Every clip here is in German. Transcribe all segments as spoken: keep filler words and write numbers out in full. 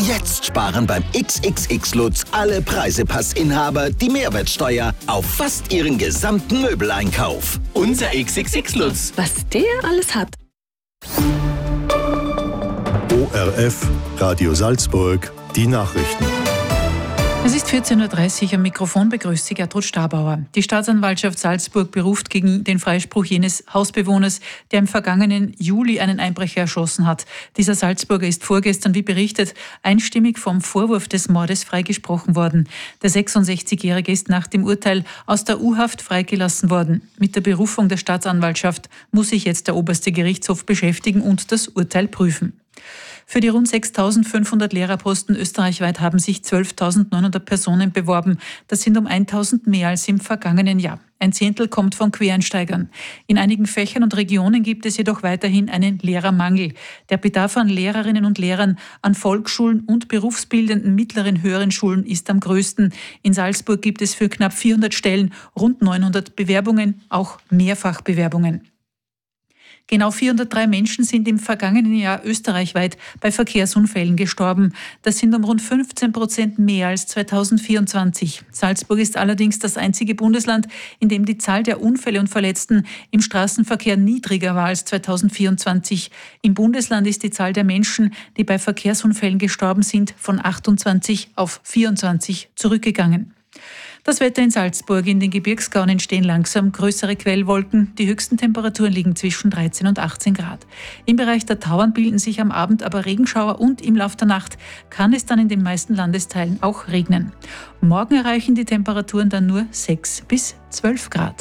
Jetzt sparen beim X X X Lutz alle Preisepassinhaber die Mehrwertsteuer auf fast ihren gesamten Möbeleinkauf. Unser X X X Lutz. Was der alles hat. O R F, Radio Salzburg, die Nachrichten. Es ist vierzehn Uhr dreißig, am Mikrofon begrüßt Sie Gertrud Stabauer. Die Staatsanwaltschaft Salzburg beruft gegen den Freispruch jenes Hausbewohners, der im vergangenen Juli einen Einbrecher erschossen hat. Dieser Salzburger ist vorgestern, wie berichtet, einstimmig vom Vorwurf des Mordes freigesprochen worden. Der sechsundsechzigjährige ist nach dem Urteil aus der U-Haft freigelassen worden. Mit der Berufung der Staatsanwaltschaft muss sich jetzt der oberste Gerichtshof beschäftigen und das Urteil prüfen. Für die rund sechstausendfünfhundert Lehrerposten österreichweit haben sich zwölftausendneunhundert Personen beworben. Das sind um eintausend mehr als im vergangenen Jahr. Ein Zehntel kommt von Quereinsteigern. In einigen Fächern und Regionen gibt es jedoch weiterhin einen Lehrermangel. Der Bedarf an Lehrerinnen und Lehrern an Volksschulen und berufsbildenden mittleren höheren Schulen ist am größten. In Salzburg gibt es für knapp vierhundert Stellen rund neunhundert Bewerbungen, auch Mehrfachbewerbungen. Genau vierhundertdrei Menschen sind im vergangenen Jahr österreichweit bei Verkehrsunfällen gestorben. Das sind um rund fünfzehn Prozent mehr als zweitausendvierundzwanzig. Salzburg ist allerdings das einzige Bundesland, in dem die Zahl der Unfälle und Verletzten im Straßenverkehr niedriger war als zweitausendvierundzwanzig. Im Bundesland ist die Zahl der Menschen, die bei Verkehrsunfällen gestorben sind, von achtundzwanzig auf vierundzwanzig zurückgegangen. Das Wetter in Salzburg. In den Gebirgsgaunen entstehen langsam größere Quellwolken. Die höchsten Temperaturen liegen zwischen dreizehn und achtzehn Grad. Im Bereich der Tauern bilden sich am Abend aber Regenschauer und im Laufe der Nacht kann es dann in den meisten Landesteilen auch regnen. Morgen erreichen die Temperaturen dann nur sechs bis zwölf Grad.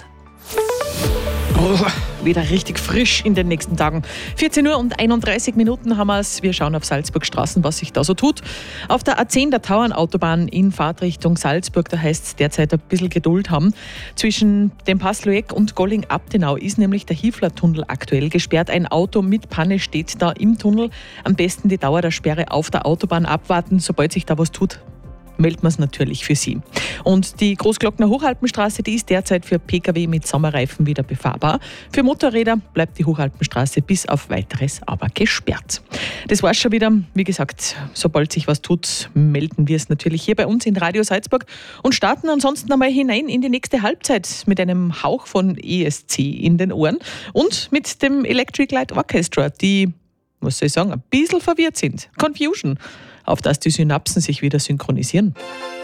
Oh, wieder richtig frisch in den nächsten Tagen. vierzehn Uhr und einunddreißig Minuten haben wir es. Wir schauen auf Salzburg Straßen, was sich da so tut. Auf der A zehn der Tauernautobahn in Fahrtrichtung Salzburg, da heißt es derzeit ein bisschen Geduld haben. Zwischen dem Pass Loeck und Golling-Abtenau ist nämlich der Hiefler-Tunnel aktuell gesperrt. Ein Auto mit Panne steht da im Tunnel. Am besten die Dauer der Sperre auf der Autobahn abwarten. Sobald sich da was tut, meldet man es natürlich für Sie. Und die Großglockner Hochalpenstraße, die ist derzeit für Pkw mit Sommerreifen wieder befahrbar. Für Motorräder bleibt die Hochalpenstraße bis auf Weiteres aber gesperrt. Das war's schon wieder. Wie gesagt, sobald sich was tut, melden wir es natürlich hier bei uns in Radio Salzburg und starten ansonsten einmal hinein in die nächste Halbzeit mit einem Hauch von E S C in den Ohren und mit dem Electric Light Orchestra, die, was soll ich sagen, ein bisschen verwirrt sind. Confusion. Auf das die Synapsen sich wieder synchronisieren.